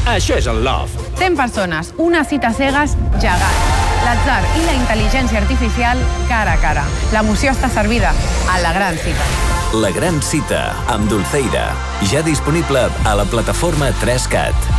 Això és el Love. 100 persones, una cita cegues gegant. L'atzar i la intel·ligència artificial cara a cara. L'emoció està servida a la gran cita. La gran cita amb Dulceira. Ja disponible a la plataforma 3CAT.